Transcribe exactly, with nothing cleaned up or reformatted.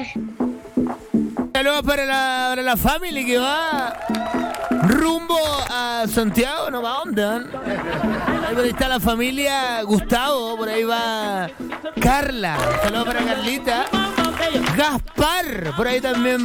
Saludos para la, para la familia que va rumbo a Santiago, ¿no? ¿Va dónde? Ahí por ahí está la familia Gustavo, por ahí va Carla. Saludos para Carlita. Gaspar, por ahí también